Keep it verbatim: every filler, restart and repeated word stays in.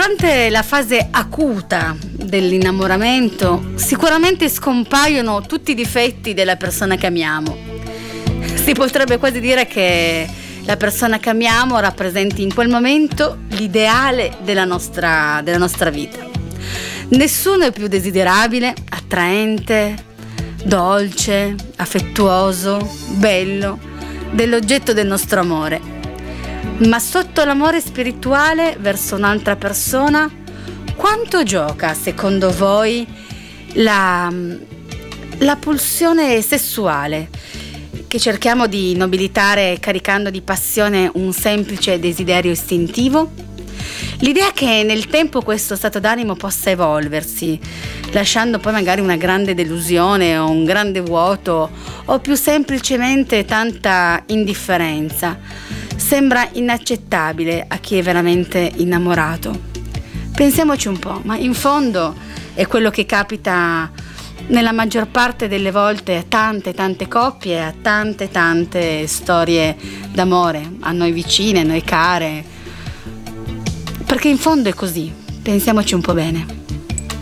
Durante la fase acuta dell'innamoramento sicuramente scompaiono tutti i difetti della persona che amiamo. Si potrebbe quasi dire che la persona che amiamo rappresenti in quel momento l'ideale della nostra, della nostra vita. Nessuno è più desiderabile, attraente, dolce, affettuoso, bello dell'oggetto del nostro amore. Ma sotto l'amore spirituale verso un'altra persona, quanto gioca secondo voi la, la pulsione sessuale che cerchiamo di nobilitare caricando di passione un semplice desiderio istintivo? L'idea che nel tempo questo stato d'animo possa evolversi, lasciando poi magari una grande delusione o un grande vuoto o più semplicemente tanta indifferenza, sembra inaccettabile a chi è veramente innamorato. Pensiamoci un po', ma in fondo è quello che capita nella maggior parte delle volte a tante tante coppie, a tante tante storie d'amore, a noi vicine, a noi care, perché in fondo è così. Pensiamoci un po' bene.